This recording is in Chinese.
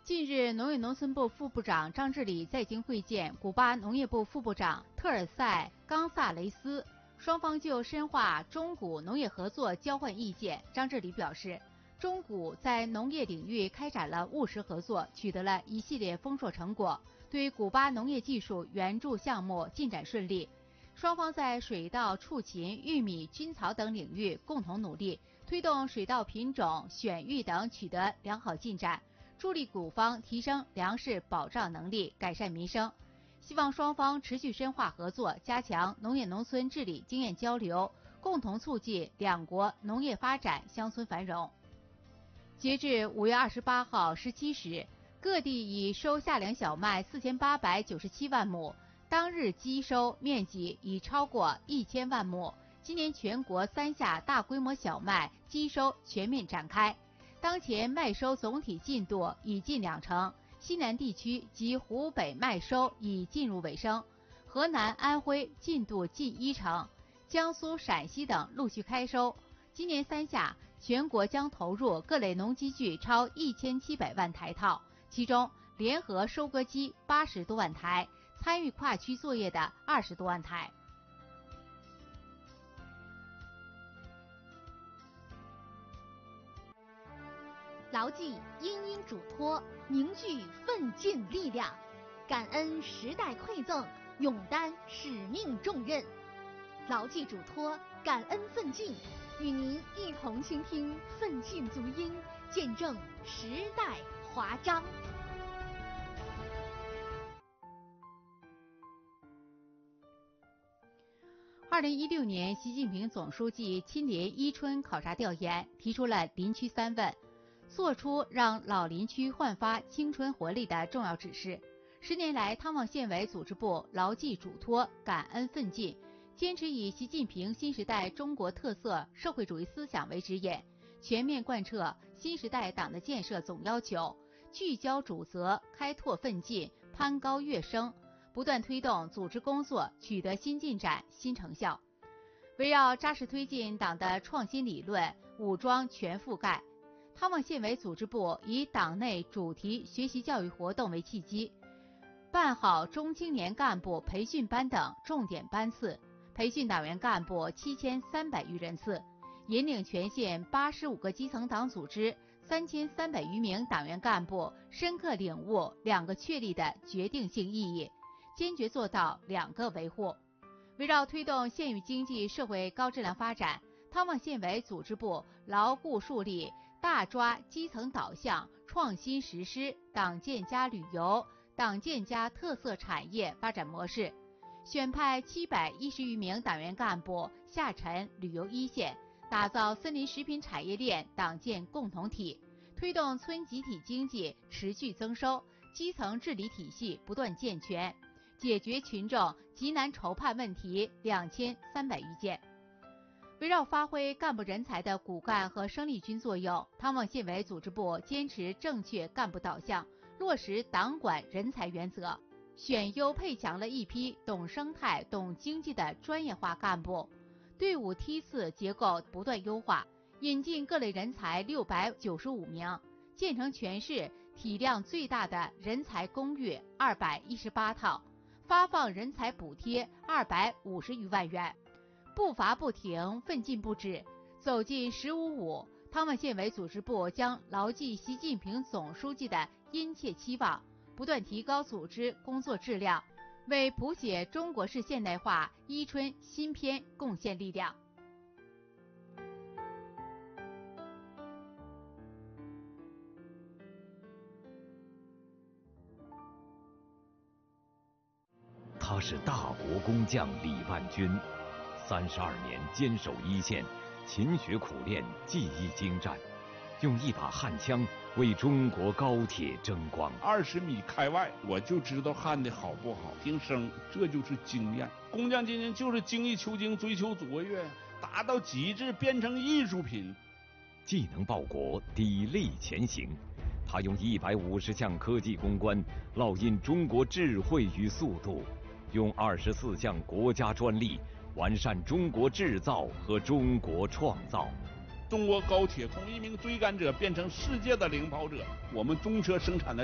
近日，农业农村部副部长张治理在京会见古巴农业部副部长特尔塞·冈萨雷斯，双方就深化中古农业合作交换意见。张治理表示，中古在农业领域开展了务实合作，取得了一系列丰硕成果，对古巴农业技术援助项目进展顺利。双方在水稻、畜禽、玉米、菌草等领域共同努力，推动水稻品种选育等取得良好进展，助力古方提升粮食保障能力，改善民生。希望双方持续深化合作，加强农业农村治理经验交流，共同促进两国农业发展、乡村繁荣。截至5月28号17时，各地已收夏粮小麦4897万亩，当日基收面积已超过1000万亩。今年全国3夏大规模小麦基收全面展开，当前麦收总体进度已近20%，西南地区及湖北麦收已进入尾声，河南、安徽进度近1%，江苏、陕西等陆续开收。今年3夏，全国将投入各类农机具超1700万台套，其中联合收割机80多万台，参与跨区作业的20多万台。 牢记殷殷嘱托，凝聚奋进力量，感恩时代馈赠，勇担使命重任。牢记嘱托，感恩奋进，与您一同倾听奋进足音，见证时代华章。 2016年，习近平总书记亲临伊春考察调研，提出了林区3问，做出让老林区焕发青春活力的重要指示。10年来，汤旺县委组织部牢记嘱托，感恩奋进，坚持以习近平新时代中国特色社会主义思想为指引，全面贯彻新时代党的建设总要求，聚焦主责，开拓奋进，攀高跃升，不断推动组织工作取得新进展、新成效。围绕扎实推进党的创新理论，武装全覆盖，汤旺县委组织部以党内主题学习教育活动为契机，办好中青年干部培训班等重点班次，培训党员干部7300余人次，引领全县85个基层党组织3300余名党员干部深刻领悟2个确立的决定性意义，坚决做到2个维护。围绕推动县域经济社会高质量发展，汤旺县委组织部牢固树立大抓基层导向，创新实施党建加旅游、党建加特色产业发展模式，选派710余名党员干部下沉旅游一线，打造森林食品产业链党建共同体，推动村集体经济持续增收，基层治理体系不断健全，解决群众急难愁盼问题2300余件。围绕发挥干部人才的骨干和生力军作用，汤旺县委组织部坚持正确干部导向，落实党管人才原则，选优配强了一批懂生态、懂经济的专业化干部，队伍梯次结构不断优化，引进各类人才695名，建成全市体量最大的人才公寓218套，发放人才补贴250余万元。步伐不停，奋进不止，走进15-5，汤旺县委组织部将牢记习近平总书记的殷切期望，不断提高组织工作质量，为谱写中国式现代化伊春新篇贡献力量。 他是大国工匠李万军，32年坚守一线，勤学苦练，技艺精湛，用一把焊枪为中国高铁争光。 20米开外，我就知道焊的好不好，听声，这就是经验。工匠精神就是精益求精，追求卓越，达到极致，变成艺术品。 技能报国，砥砺前行。他用150项科技攻关，烙印中国智慧与速度，用24项国家专利完善中国制造和中国创造。 中国高铁从一名追赶者变成世界的领跑者，我们中车生产的